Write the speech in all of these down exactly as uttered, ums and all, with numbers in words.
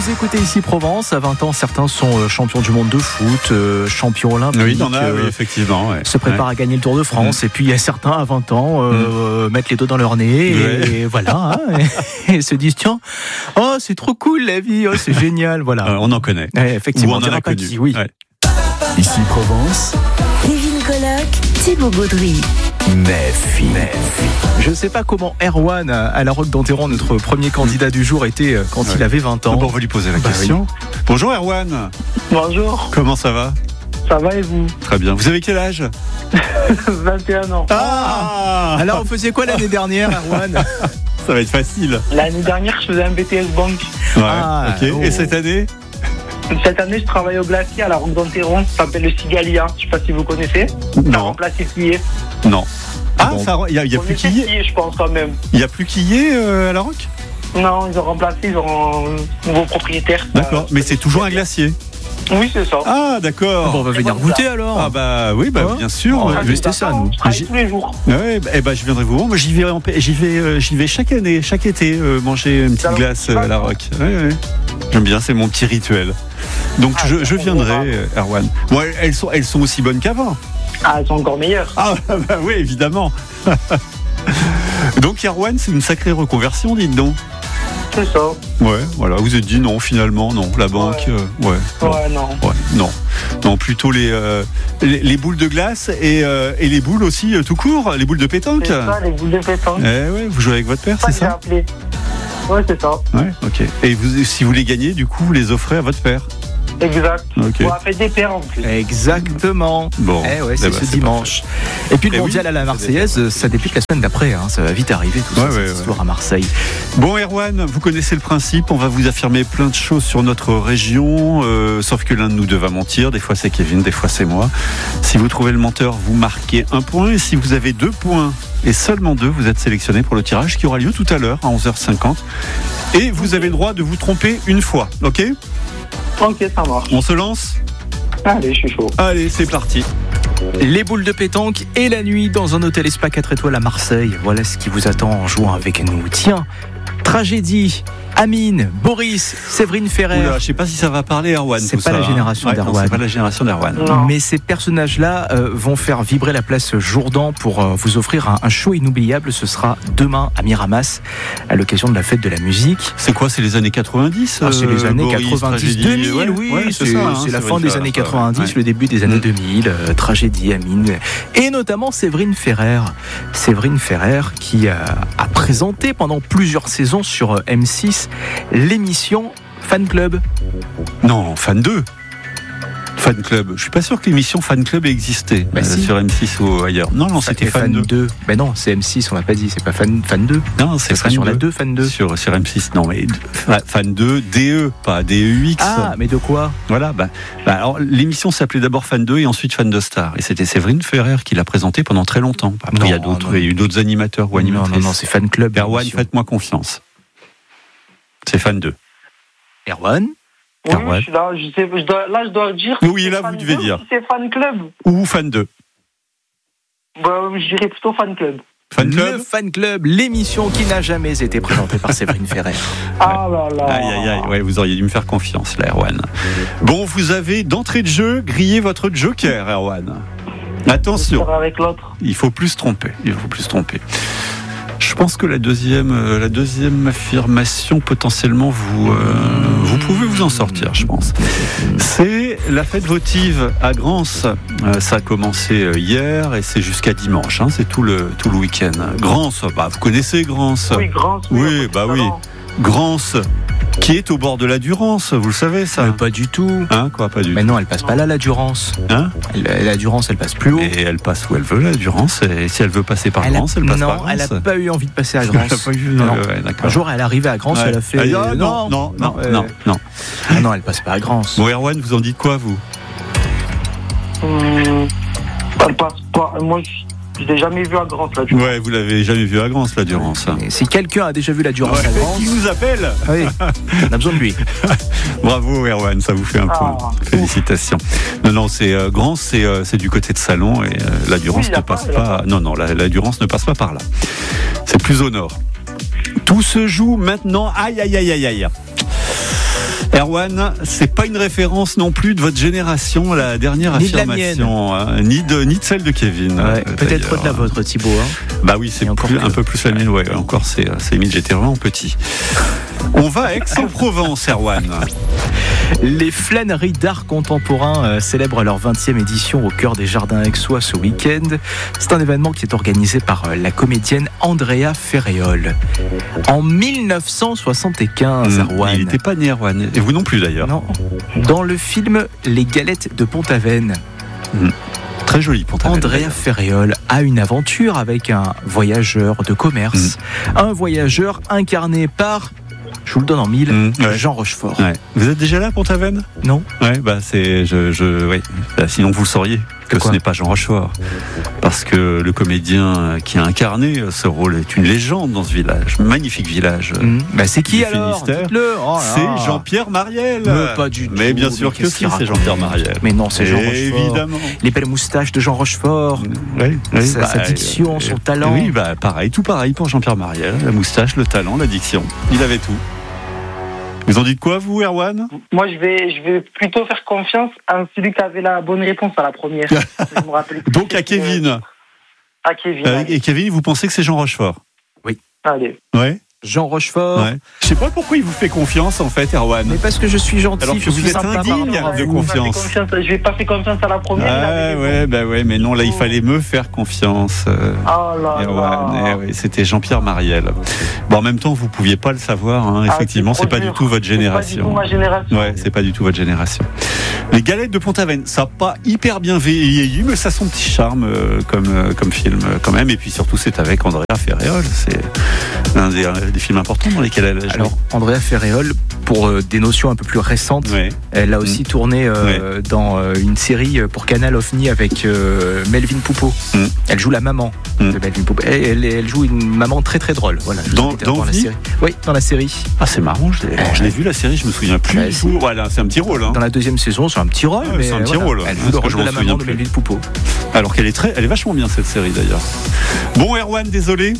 Vous écoutez ici Provence, à vingt ans, certains sont champions du monde de foot, euh, champions olympiques. Oui, il y en a, euh, oui, effectivement. Ouais. Se préparent ouais. à gagner le Tour de France. Mmh. Et puis il y a certains à vingt ans euh, mmh. mettent les doigts dans leur nez ouais. et, et voilà. Hein, et, et se disent tiens, oh c'est trop cool la vie, oh, c'est génial. Voilà. Euh, on en connaît. Ouais, effectivement, Ou on, on en a connu. Qui, oui. Ouais. Ici Provence. Kevin Colloc, Thibaut Gaudry. Nefi. Je ne sais pas comment Erwan à la Roque d'Enterron, notre premier candidat du jour, était quand ouais. il avait vingt ans. Bon, on va lui poser la bah question. Oui. Bonjour Erwan. Bonjour. Comment ça va ? Ça va et vous ? Très bien. Vous avez quel âge ? vingt et un ans. Ah, alors, on faisait quoi l'année dernière, Erwan ? Ça va être facile. L'année dernière, je faisais un B T S banque. Ouais, ah, ok. Oh. Et cette année ? Cette année, je travaille au glacier à la Roque d'Enterron. Ça s'appelle le Sigalia. Je ne sais pas si vous connaissez. Non. Ça a remplacé Quillet. Non. Ah, bon. ça, il y a, y a plus Quillet. Quillet, je pense quand même. Il n'y a plus Quillet euh, à la Roque ? Non, ils ont remplacé, ils ont un nouveau propriétaire. D'accord, euh, mais c'est toujours un glacier. Oui, c'est ça. Ah, d'accord. Bon, on va venir goûter alors. Ah bah oui, bah ouais. bien sûr. On va tester ça, nous. Je travaille tous les jours. Ouais, bah, eh bah, je viendrai vous voir. Moi, j'y vais, en, j'y vais, euh, j'y vais chaque année, chaque été, euh, manger une petite Alors, glace euh, à la Roque. Ouais, ouais. J'aime bien, c'est mon petit rituel. Donc ah, je, je viendrai, euh, Erwan. Bon, elles sont, elles sont aussi bonnes qu'avant. Ah, elles sont encore meilleures. Ah bah oui, évidemment. Donc Erwan, c'est une sacrée reconversion, dites donc. C'est ça. Ouais, voilà. Vous êtes dit non, finalement, non. La banque, ouais. Euh, ouais. Non. Ouais, non. Ouais, non. Non, plutôt les, euh, les, les boules de glace et, euh, et les boules aussi, euh, tout court, les boules de pétanque. C'est ça, les boules de pétanque. Eh ouais, vous jouez avec votre père, c'est, c'est ça ? J'ai appelé. Ouais, c'est ça. Ouais, ok. Et vous, si vous les gagnez, du coup, vous les offrez à votre père ? Exact. Okay. On a fait des paires en plus. Exactement. Bon, eh ouais, c'est bah, ce c'est dimanche. Et puis le et mondial oui, à la Marseillaise, ça débute la semaine d'après. Hein. Ça va vite arriver tout ouais, ça, ouais, cette histoire ouais. à Marseille. Bon, Erwan, vous connaissez le principe. On va vous affirmer plein de choses sur notre région. Euh, sauf que l'un de nous deux va mentir. Des fois c'est Kevin, des fois c'est moi. Si vous trouvez le menteur, vous marquez un point. Et si vous avez deux points et seulement deux, vous êtes sélectionné pour le tirage qui aura lieu tout à l'heure à onze heures cinquante. Et vous avez le droit de vous tromper une fois. Ok ? Ok, ça marche. On se lance ? Allez, je suis chaud. Allez, c'est parti. Les boules de pétanque et la nuit dans un hôtel Spa quatre étoiles à Marseille. Voilà ce qui vous attend en jouant avec nous. Tiens, tragédie. Amine, Boris, Séverine Ferrer. Oula, je sais pas si ça va parler Erwan. C'est pas ça, la génération hein. d'Erwan. Ouais, c'est pas la génération d'Erwan. Non. Mais ces personnages-là euh, vont faire vibrer la place Jourdan pour euh, vous offrir un, un show inoubliable. Ce sera demain à Miramas à l'occasion de la fête de la musique. C'est quoi ? C'est les années quatre-vingt-dix ? ah, C'est les années Boris, quatre-vingt-dix, deux mille, ouais, oui. Ouais, c'est, c'est, ça, hein, c'est la fin des années quatre-vingt-dix, ouais. le début des années mmh. deux mille. Euh, tragédie, Amine. Et notamment Séverine Ferrer. Séverine Ferrer qui a, a présenté pendant plusieurs saisons sur euh, M six l'émission Fan Club. Non, Fan deux. Fan Club. Je suis pas sûr que l'émission Fan Club ait existé bah euh, si. sur M six ou ailleurs. Non, non, ça c'était Fan, Fan deux. Ben non, c'est M six, on l'a pas dit, c'est pas Fan, Fan deux. Non, c'est Fan sur deux. la deux, Fan deux. Sur, sur M six, non, mais Fan deux, D E, pas D E X. Ah, mais de quoi ? Voilà, bah, bah alors l'émission s'appelait d'abord Fan deux et ensuite Fan de Star. Et c'était Séverine Ferrer qui l'a présenté pendant très longtemps. Après, non, il y a d'autres, non. il y a eu d'autres animateurs ou animatrices. Non, non, non, c'est Fan Club. Erwan, faites-moi confiance. C'est Fan deux. Erwan ? Oui, Erwan. Je suis là, je sais, je dois, là je dois dire. Oui, là vous devez dire. Si c'est Fan Club. Ou Fan deux. Bah, je dirais plutôt Fan Club. Fan Club. Le Fan Club, l'émission qui n'a jamais été présentée par Séverine Ferrer. Ah là là. Aïe aïe aïe, ouais, vous auriez dû me faire confiance là, Erwan. Bon, vous avez d'entrée de jeu grillé votre joker, Erwan. Attention. Avec l'autre. Il faut plus se tromper. Il faut plus se tromper. Je pense que la deuxième, euh, la deuxième affirmation, potentiellement, vous, euh, vous pouvez vous en sortir, je pense. C'est la fête votive à Grance. Euh, ça a commencé hier et c'est jusqu'à dimanche. Hein, c'est tout le, tout le week-end. Grance, bah, vous connaissez Grance ? Oui, Grance. Oui, oui bah oui. Grance, qui est au bord de la Durance, vous le savez ça ? Mais pas du tout. Hein, quoi, pas du Mais tout. non, elle passe pas là, la Durance. Hein ? Elle, la Durance, elle passe plus haut. Et elle passe où elle veut, la Durance. Et si elle veut passer par elle Grance, a, elle passe non, par Grance. Non, elle a pas eu envie de passer à Grance. Elle a pas eu, non. Ouais, d'accord. Un jour, elle est arrivée à Grance, ouais. Elle a fait. Ah, euh, non, non, non, euh... non, non. Ah non, elle passe pas à Grance. Bon, Erwan, vous en dites quoi, vous ? Hum, elle passe pas. Moi, je l'ai jamais vu à Grance, la Durance. Ouais, vous l'avez jamais vu à Grance, la Durance. Et si quelqu'un a déjà vu la Durance ouais, à Grance. Qui vous appelle ? Ah oui, on a besoin de lui. Bravo, Erwan, ça vous fait un point. Ah, félicitations. Non, non, c'est euh, Grance, c'est, euh, c'est du côté de Salon et euh, la Durance oui, ne passe pas. pas non, non, la, la Durance ne passe pas par là. C'est plus au nord. Tout se joue maintenant. Aïe, aïe, aïe, aïe, aïe. Erwan, c'est pas une référence non plus de votre génération, la dernière ni affirmation, de hein, ni de ni de celle de Kevin. Ouais, peut-être de la vôtre, Thibaut. Hein. Bah oui, c'est plus, un peu plus la mienne. Ouais, encore c'est c'est limite. J'étais vraiment petit. On va à Aix-en-Provence, Erwan. Les flâneries d'art contemporain euh, célèbrent leur vingtième édition au cœur des jardins aixois ce week-end. C'est un événement qui est organisé par euh, la comédienne Andrea Ferréol. En mille neuf cent soixante-quinze, Mmh, Erwan. il n'était pas né, Erwan. Et vous non plus d'ailleurs. Non. Dans le film Les Galettes de Pont-Aven, Mmh. Très joli Pont-Aven. Andrea Ferréol a une aventure avec un voyageur de commerce. Mmh. Un voyageur incarné par... Je vous le donne en mille, mmh, ouais. Jean Rochefort. Ouais. Vous êtes déjà là à Pont-Aven ? Non. Ouais, bah c'est, je, je, ouais. Bah, sinon vous le sauriez que ce n'est pas Jean Rochefort, parce que le comédien qui a incarné ce rôle est une légende dans ce village, magnifique village. Mmh. Bah c'est qui alors ? Dites-le. Oh c'est Jean-Pierre Mariel. Mais pas du tout. Mais bien sûr que si, c'est Jean-Pierre Mariel. Mais non, c'est Jean Rochefort. Évidemment. Les belles moustaches de Jean Rochefort. Oui, oui, sa, bah, sa diction, euh, son talent. Oui, bah pareil, tout pareil pour Jean-Pierre Mariel. La moustache, le talent, la diction. Il avait tout. Vous en dites quoi, vous, Erwan ? Moi, je vais, je vais plutôt faire confiance à celui qui avait la bonne réponse à la première. Je me rappelle plus. Donc à Kevin. Euh, à Kevin. Euh, et Kevin, vous pensez que c'est Jean Rochefort ? Oui. Allez. Ouais. Jean Rochefort. Ouais. Je sais pas pourquoi il vous fait confiance, en fait, Erwan. Mais parce que je suis gentil. Alors que je vous suis êtes sympa, indigne de confiance. confiance. Je vais pas faire confiance à la première. Ah ouais, bah ouais, mais non, là, il fallait me faire confiance. Euh, oh là Erwan, là. Eh ouais, c'était Jean-Pierre Mariel. Bon, en même temps, vous pouviez pas le savoir, hein, effectivement, ah, c'est, c'est pas dur. Du tout votre génération. C'est pas du tout ma génération. Ouais, c'est pas du tout votre génération. Les Galettes de Pont-Aven, ça n'a pas hyper bien vieilli, mais ça a son petit charme euh, comme, euh, comme film euh, quand même. Et puis surtout, c'est avec Andrea Ferréol. C'est un des, euh, des films importants dans lesquels elle a joué. Alors, Andrea Ferréol, pour euh, des notions un peu plus récentes, ouais. Elle a aussi mmh. tourné euh, ouais. dans euh, une série pour Canal OVNI avec euh, Melvin Poupeau. Mmh. Elle joue la maman mmh. de Melvin Poupeau. Elle, elle, elle joue une maman très très drôle. Voilà, dans dans, dans la série. Oui, dans la série. Ah, c'est marrant. Je l'ai, euh, je l'ai vu la série. Je me souviens plus. Bah, c'est, voilà, c'est un petit rôle. Hein. Dans la deuxième saison, c'est un petit rôle, ouais, mais c'est un petit voilà, rôle. Elle joue le rôle de la maman de Melvin Poupeau. Alors qu'elle est très, elle est vachement bien cette série d'ailleurs. Bon, Erwan, désolé.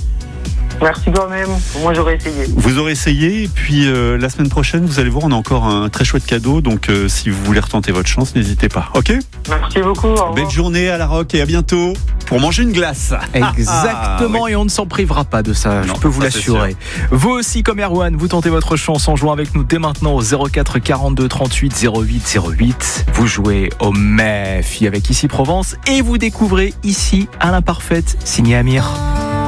Merci quand même. Moi, j'aurais essayé. Vous aurez essayé. Et puis, euh, la semaine prochaine, vous allez voir, on a encore un très chouette cadeau. Donc, euh, si vous voulez retenter votre chance, n'hésitez pas. OK ? Merci beaucoup. Belle journée à la Rock et à bientôt pour manger une glace. Exactement. Ah, oui. Et on ne s'en privera pas de ça. Non, je peux vous l'assurer. Vous aussi, comme Erwan, vous tentez votre chance en jouant avec nous dès maintenant au zéro quatre quarante-deux trente-huit zéro huit zéro huit. Vous jouez au M E F I avec Ici Provence et vous découvrez Ici à l'imparfaite, signé Amir.